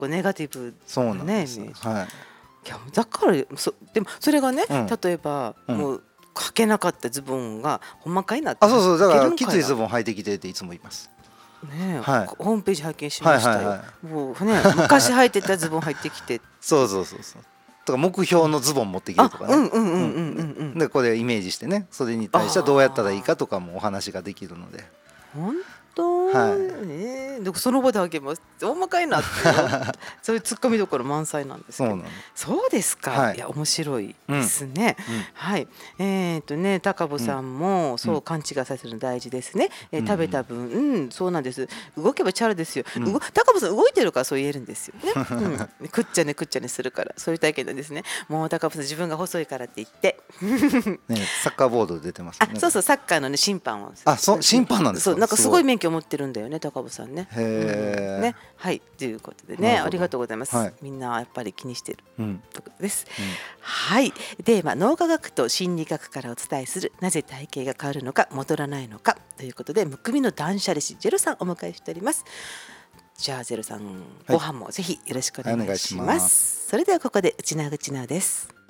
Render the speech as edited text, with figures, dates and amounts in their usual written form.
こうネガティブそうなねイなんですメージ。 はいいやだからでもそれがね、 うん例えば、 うんもう履けなかったズボンがほんまかいなってそうそうだからきつい履けるんかいなズボン履いてきてっていつも言いますねえ、 はいホームページ拝見しましたよ、 はいはいはもうね昔履いてたズボン入ってきてそうとか目標のズボン持ってきてとかねでこれイメージしてねそれに対してはどうやったらいいかとかもお話ができるので本当、でその場で履けます大まかいなってそういうツッコミどころ満載なんですけど、そうですか、 はいいや面白いですね、はい高保さんもそう勘違いさせるの大事ですね、食べた分、そうなんです、動けばチャラですよ、高保さん動いてるからそう言えるんですよね、くっちゃねくっちゃねするからそういう体験なんですね。もう高保さん自分が細いからって言ってサッカーボード出てますね。 そうそうサッカーのね審判を審判なんですか。 そうなんかすごい免許を持ってるんだよね高保さんね。ねはいということでねありがとうございます、みんなやっぱり気にしてるところです、はいテーマ脳科学と心理学からお伝えするなぜ体型が変わるのか戻らないのかということでむくみの断捨離師ジェロさんお迎えしております。じゃあジェロさん、ご飯もぜひよろしくお願いします。それではここでうちなぐちなです。